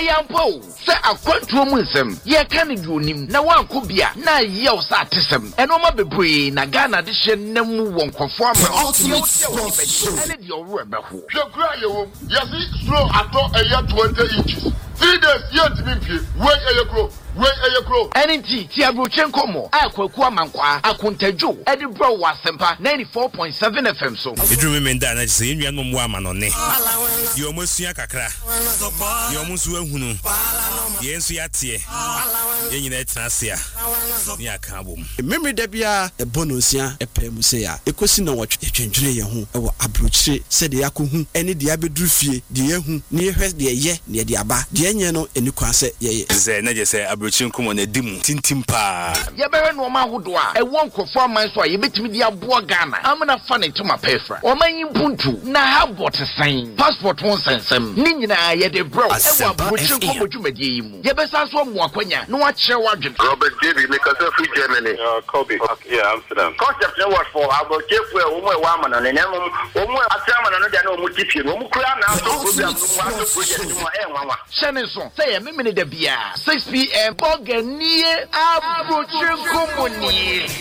Eyampo say akwantu mu nsem ye ka ne duonim na wanko bia na ye o sa atesem eno ma bebre na Ghana de hye namu wonkofo ama ene de owo ebeho hwekura yewo yesi slow ato 20 inches 3 days yet me wey eyekro Enti ti abrochen komo akwaku amankwa akontadwo edi bro wasempa 94.7 FM so edru me nda na se enua no mo ama no ne ye omosua kakra ye omusu ahunu ye ensu yate ye nyina etrasia ni aka bom memre da bia ebonosia epemuse ya ekosi na wotwe twentwene ye ho ewo abrochire se de yakohu ene de abedru fie de yehu ne yehwe de ye ne de aba de enye no eni kwase ye ze na je se abrochire nkomo na dimu tintim pa ye bewe no ma hodo a ewo nkofo aman so a ye betimi de abo Ghana amna fa ne tuma pefra o manyi mpuntu na habot sen passport won sensem ni nyina ye de bro ewo abrochire nkomo dwumade yi mu ye besa so mo akwanya no a kire wadwen Robert David because of free Germany Kobe yeah Amsterdam concept no what for abrochire fu e wo mo e wa amana ne nemu wo mo atrama no de na o mo tipie no mo kura na so program no mo aso project mo e nwanwa shene so say ye memene da bia 6 p.m. Boganie abrochire nkomo ni